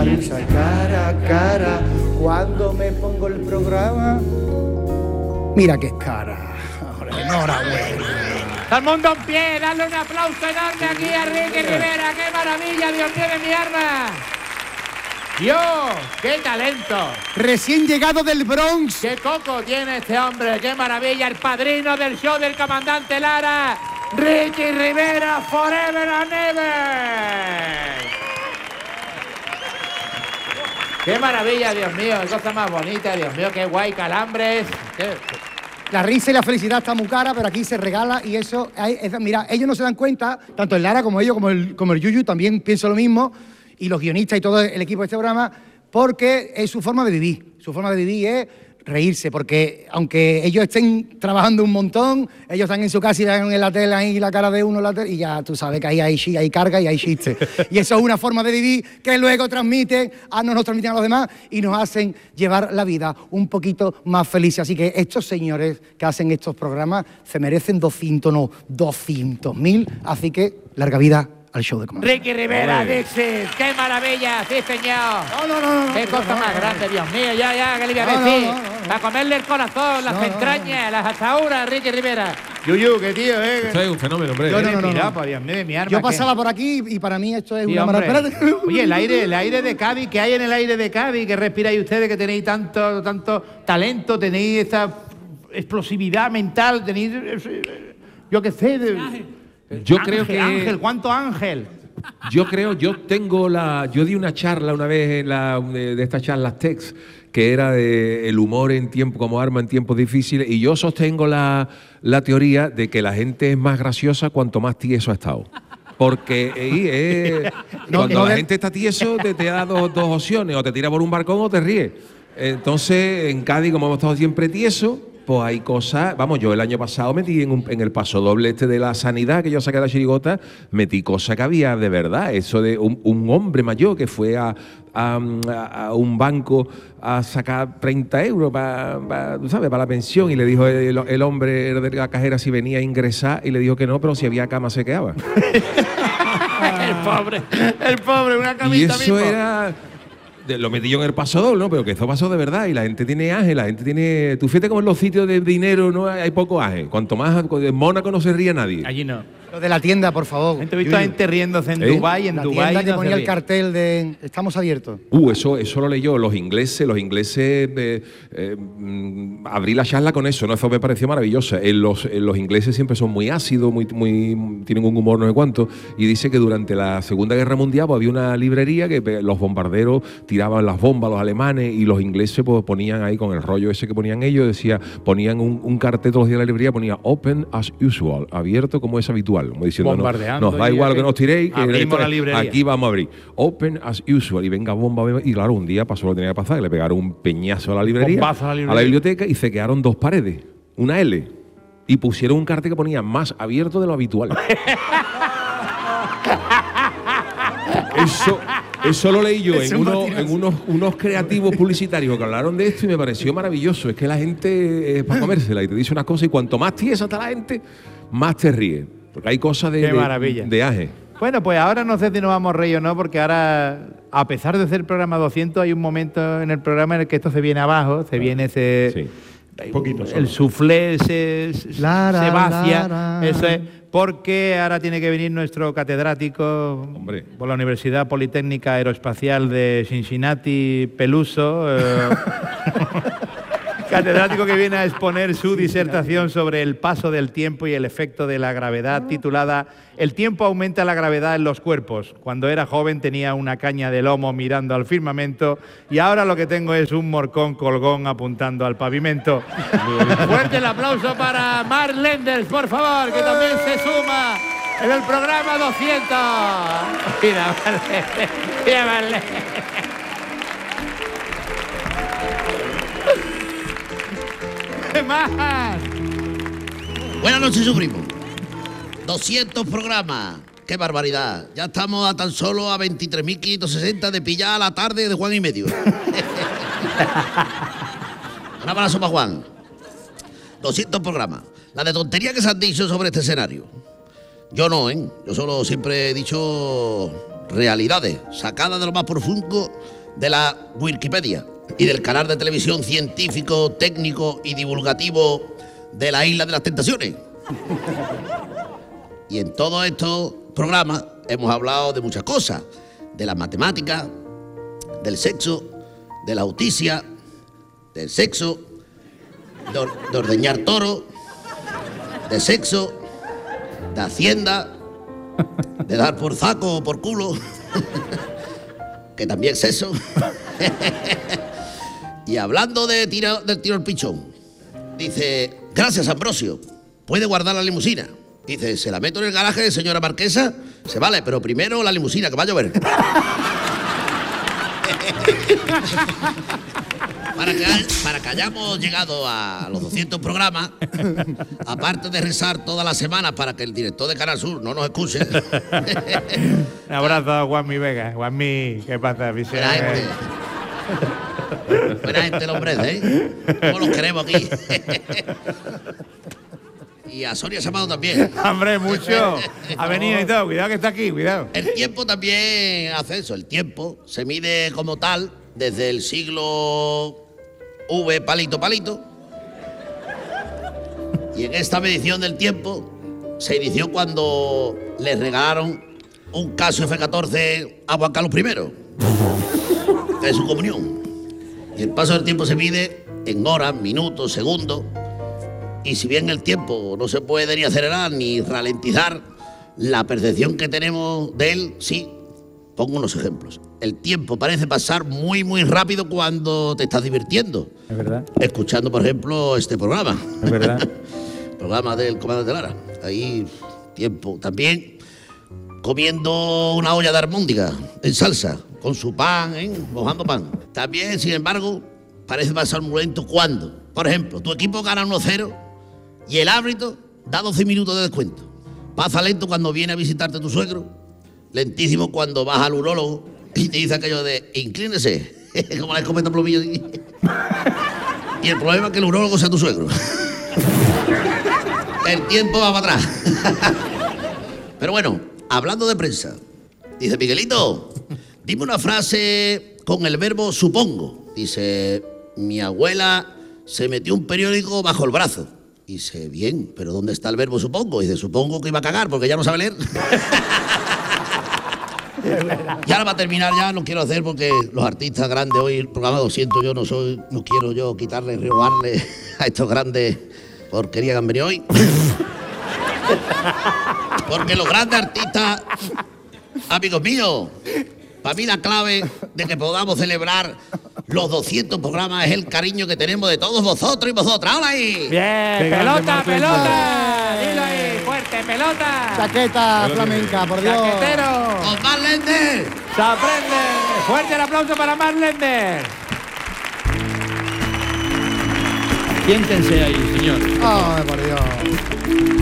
la risa cara a cara. Cuando me pongo el programa, mira qué cara. Enhorabuena. Todo el mundo en pie, darle un aplauso enorme aquí a Ricky Rivera. ¡Qué maravilla, Dios mío de mi arma! ¡Dios! ¡Qué talento! Recién llegado del Bronx. ¡Qué coco tiene este hombre! ¡Qué maravilla! El padrino del show del comandante Lara, Ricky Rivera, forever and ever. ¡Qué maravilla, Dios mío! ¡Qué cosa más bonita, Dios mío! ¡Qué guay, Calambres! La risa y la felicidad está muy cara, pero aquí se regala y eso... mira, ellos no se dan cuenta, tanto el Lara como ellos, como el Yuyu, también pienso lo mismo, y los guionistas y todo el equipo de este programa, porque es su forma de vivir. Su forma de vivir es reírse, porque aunque ellos estén trabajando un montón, ellos están en su casa y ven en la tele ahí la cara de uno y ya tú sabes que ahí hay carga y hay chiste. Y eso es una forma de vivir que luego transmiten, nos transmiten a los demás y nos hacen llevar la vida un poquito más feliz. Así que estos señores que hacen estos programas se merecen 200.000, así que larga vida al show de comedia. Ricky Rivera, Dixie, qué maravilla, sí señor. No. Qué cosa más grande, Dios mío, ya, ¿qué le voy a decir? Para comerle el corazón, las entrañas, las asaduras, Ricky Rivera. Yuyu, qué tío, Esto es un fenómeno, hombre. No. Dios mío de mi arma. Yo pasaba por aquí y para mí esto es Sí, una maravilla. Oye, el aire de Cádiz, ¿qué hay en el aire de Cádiz? ¿Qué respiráis ustedes que tenéis tanto talento, tenéis esa explosividad mental, tenéis, yo qué sé, Creo que Ángel, ¿cuánto Ángel? Yo di una charla una vez de estas charlas TEDx, que era de el humor como arma en tiempos difíciles, y yo sostengo la teoría de que la gente es más graciosa cuanto más tieso ha estado. Porque cuando la gente está tieso te da dos opciones, o te tira por un balcón o te ríes. Entonces, en Cádiz, como hemos estado siempre tiesos, pues hay cosas. Vamos, yo el año pasado metí en el paso doble de la sanidad, que yo saqué de la chirigota, metí cosas que había de verdad. Eso de un hombre mayor que fue a un banco a sacar 30 euros tú sabes, para la pensión, y le dijo el hombre de la cajera si venía a ingresar, y le dijo que no, pero si había cama se quedaba. el pobre, una camita. Y eso mismo. era... Lo metí yo en el paso doble, ¿no? Pero que eso pasó de verdad, y la gente tiene ángel, la gente tiene... Tú fíjate como en los sitios de dinero no hay poco ángel. Cuanto más... En Mónaco no se ríe nadie. Allí no. Lo de la tienda, por favor. He visto a gente riéndose en Dubái, en la Dubái. tienda que no ponía se el ríe. cartel de estamos abiertos. Eso lo leyó los ingleses. Abrí la charla con eso, ¿no? Eso me pareció maravilloso. Los ingleses siempre son muy ácidos, tienen un humor no sé cuánto, y dice que durante la Segunda Guerra Mundial pues, había una librería que los bombarderos tiraban las bombas, los alemanes, y los ingleses pues ponían ahí con el rollo ese que ponían ellos, ponían un cartel todos los días en la librería, ponía open as usual, abierto como es habitual, como diciendo, nos da igual lo que nos tiréis, que abrimos la librería. Aquí vamos a abrir. Open as usual. Y venga bomba. Y claro, un día pasó lo que tenía que pasar, que le pegaron un peñazo a la librería, a la biblioteca, y se quedaron dos paredes, una L. Y pusieron un cartel que ponía más abierto de lo habitual. Eso lo leí yo en unos creativos publicitarios que hablaron de esto, y me pareció maravilloso. Es que la gente es para comérsela, y te dice unas cosas, y cuanto más tiesa está la gente, más te ríe. Porque hay cosas de aje. Bueno, pues ahora no sé si nos vamos a reír o no, porque ahora, a pesar de ser el programa 200, hay un momento en el programa en el que esto se viene abajo, se viene ese... Sí. Poquito el soufflé se vacía. Eso es. Porque ahora tiene que venir nuestro catedrático por la Universidad Politécnica Aeroespacial de Cincinnati, Peluso. Catedrático que viene a exponer su disertación sobre el paso del tiempo y el efecto de la gravedad, titulada El tiempo aumenta la gravedad en los cuerpos. Cuando era joven tenía una caña de lomo mirando al firmamento, y ahora lo que tengo es un morcón colgón apuntando al pavimento. Fuerte el aplauso para Mark Lenders, por favor, que también se suma en el programa 200. Mira, vale. ¿Qué más? Buenas noches, su primo. 200 programas. ¡Qué barbaridad! Ya estamos a tan solo a 23.560 de pillar a la tarde de Juan y medio. Un abrazo para Juan. 200 programas. La de tontería que se han dicho sobre este escenario. Yo no, ¿eh? Yo solo siempre he dicho realidades, sacadas de lo más profundo de la Wikipedia y del canal de televisión científico, técnico y divulgativo de la Isla de las Tentaciones. Y en todos estos programas hemos hablado de muchas cosas, de las matemáticas, del sexo, de la justicia, del sexo, de ordeñar toro, de sexo, de hacienda, de dar por saco o por culo, que también es eso. Y hablando del tiro al pichón, dice, gracias Ambrosio, puede guardar la limusina. Dice, se la meto en el garaje de señora Marquesa, se vale, pero primero la limusina, que va a llover. Para que hayamos llegado a los 200 programas, aparte de rezar todas las semanas para que el director de Canal Sur no nos escuche. Un abrazo a Juanmi Vega. Juanmi, ¿qué pasa, Vicente? Buena gente el hombre, ¿eh? ¿Cómo los queremos aquí? Y a Sonia Samado también. Hombre, mucho. Ha venido y todo. Cuidado que está aquí, cuidado. El tiempo también hace eso. El tiempo se mide como tal desde el siglo V palito. Y en esta medición del tiempo se inició cuando le regalaron un Casio F14 a Juan Carlos I de su comunión. Y el paso del tiempo se mide en horas, minutos, segundos. Y si bien el tiempo no se puede ni acelerar ni ralentizar, la percepción que tenemos de él, sí. Pongo unos ejemplos. El tiempo parece pasar muy, muy rápido cuando te estás divirtiendo. Es verdad. Escuchando, por ejemplo, este programa. Es verdad. Programa del Comandante Lara. Ahí, tiempo. También comiendo una olla de armóndiga en salsa, con su pan, mojando pan. También, sin embargo, parece pasar muy lento cuando, por ejemplo, tu equipo gana 1-0 y el árbitro da 12 minutos de descuento. Pasa lento cuando viene a visitarte tu suegro, lentísimo cuando vas al urólogo y te dice aquello de inclínese, como la escopeta plomillo. Y el problema es que el urólogo sea tu suegro. El tiempo va para atrás. Pero bueno, hablando de prensa, dice Miguelito, dime una frase con el verbo supongo. Dice, mi abuela se metió un periódico bajo el brazo. Dice, bien, pero ¿dónde está el verbo supongo? Dice, supongo que iba a cagar porque ya no sabe leer. Y ahora va a terminar ya, no quiero hacer porque los artistas grandes hoy, el programa 200 yo no quiero yo quitarle, robarle a estos grandes porquerías que han venido hoy. Porque los grandes artistas, amigos míos, para mí la clave de que podamos celebrar los 200 programas es el cariño que tenemos de todos vosotros y vosotras. ¡Hola ahí! Bien, pelota. Dilo ahí, fuerte, pelota. Chaqueta flamenca, por Dios. Chaquetero. ¡Con más lentes! Se aprende. Fuerte el aplauso para Marc Lender. Siéntense ahí, señor. Ay, por Dios.